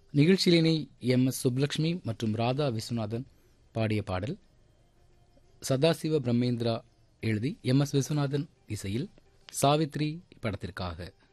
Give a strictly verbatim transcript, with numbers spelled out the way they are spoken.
நிகழ்ச்சியினை M S Subbulakshmi மற்றும் ராதா விஸ்வநாதன் பாடிய பாடல் சதாசிவ பிரம்மேந்திரா எழுதி எம் எஸ் விஸ்வநாதன் இசையில் சாவித்ரி படத்திற்காக.